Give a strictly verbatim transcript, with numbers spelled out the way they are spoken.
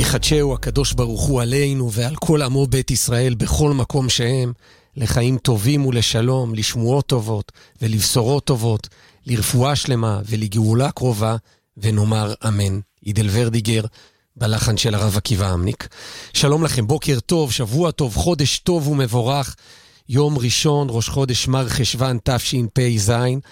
יחדשהו הקדוש ברוך הוא עלינו ועל כל עמו בית ישראל בכל מקום שהם, לחיים טובים ולשלום, לשמועות טובות ולבשורות טובות, לרפואה שלמה ולגאולה קרובה, ונאמר אמן. עידל ורדיגר, בלחן של הרב עקיבא אמניק. שלום לכם, בוקר טוב, שבוע טוב, חודש טוב ומבורך. יום ראשון, ראש חודש מר חשוון תשפ"ז,